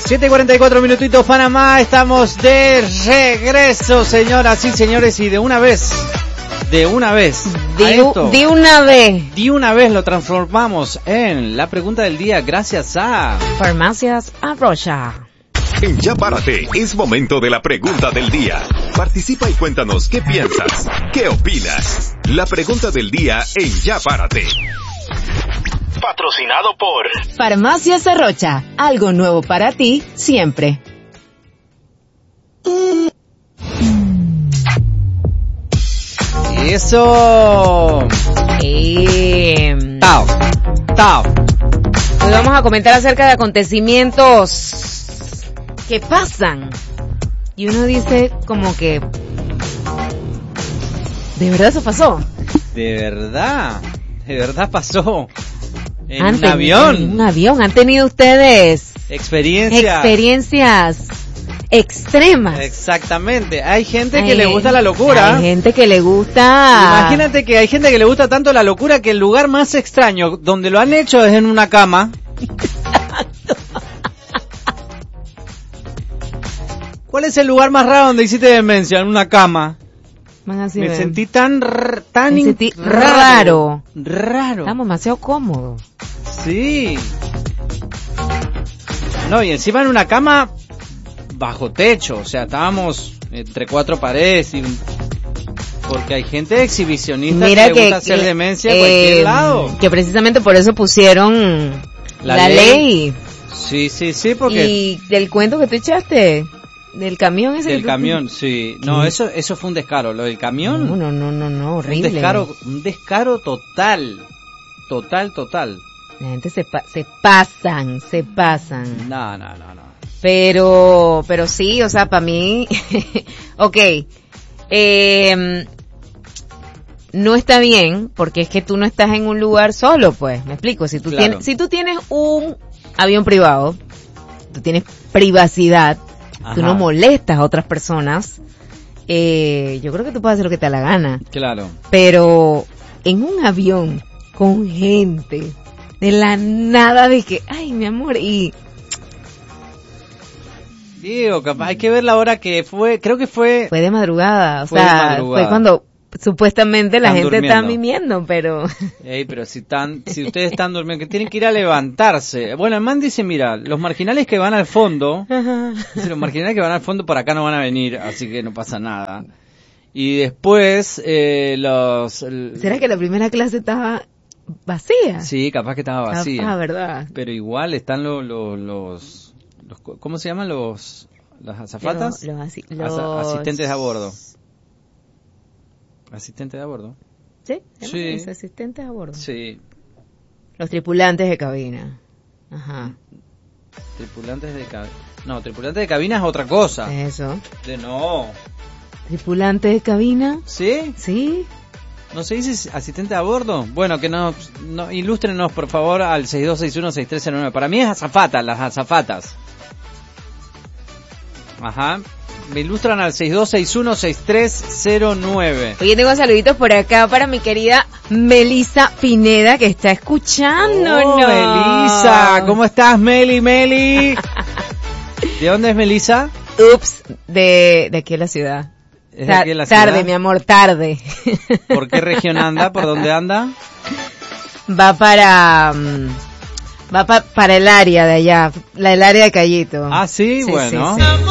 7:44 minutitos, Panamá. Estamos de regreso, señoras y señores. Y de una vez. De una vez lo transformamos en la pregunta del día gracias a Farmacias Arrocha. En Ya Párate es momento de la pregunta del día. Participa y cuéntanos qué piensas, qué opinas. La pregunta del día en Ya Párate. Patrocinado por Farmacias Arrocha. Algo nuevo para ti siempre. Eso. Tao. Hoy vamos a comentar acerca de acontecimientos que pasan. Y uno dice como que... ¿De verdad eso pasó? De verdad pasó. En un avión. ¿Han tenido ustedes experiencias extremas? Exactamente. Hay gente que le gusta la locura. Hay gente que le gusta... Imagínate que hay gente que le gusta tanto la locura que el lugar más extraño donde lo han hecho es en una cama. ¿Cuál es el lugar más raro donde hiciste demencia? En una cama. Me sentí tan raro. Estamos demasiado cómodos. Sí. No, y encima en una cama bajo techo, o sea, estábamos entre cuatro paredes porque hay gente exhibicionista que le gusta hacer demencia en cualquier lado. Que precisamente por eso pusieron la ley. Sí, porque... Y del cuento que tú echaste, del camión ese. Del camión, sí. No, eso fue un descaro. Lo del camión... No, horrible. Un descaro total. Total. La gente se pasan. No. Pero sí, o sea, para mí, okay, no está bien, porque es que tú no estás en un lugar solo, pues, me explico, si tú tienes un avión privado, tú tienes privacidad, ajá, tú no molestas a otras personas, yo creo que tú puedes hacer lo que te da la gana. Claro. Pero en un avión con gente, de la nada de que, ay, mi amor, y... Digo, capaz, hay que ver la hora que fue, creo que fue... Fue de madrugada, fue cuando supuestamente la gente está mimiendo, pero... pero si ustedes están durmiendo, que tienen que ir a levantarse. Bueno, el man dice, mira, los marginales que van al fondo, por acá no van a venir, así que no pasa nada. Y después, ¿será que la primera clase estaba vacía? Sí, capaz que estaba vacía. ¿Verdad? Pero igual están los ¿cómo se llaman las azafatas? Los asistentes a bordo. ¿Asistentes a bordo? Sí. Los asistentes a bordo. Sí. Los tripulantes de cabina. Ajá. Tripulantes de cabina es otra cosa. Eso. No. ¿Tripulantes de cabina? ¿Sí? Sí. ¿No se dice asistente a bordo? Bueno, que ilústrenos por favor al 6261-6309. Para mí es azafata, las azafatas. Ajá. Me ilustran al 6261-6309. Oye, tengo saluditos por acá para mi querida Melisa Pineda, que está escuchándonos. Melisa, ¿cómo estás, Meli? ¿De dónde es Melisa? Ups, de aquí en la ciudad. ¿Es de aquí en la ciudad? Tarde, mi amor, tarde. ¿Por qué región anda? ¿Por dónde anda? Va para el área de allá, el área de Cayito. Ah, sí, bueno. Sí.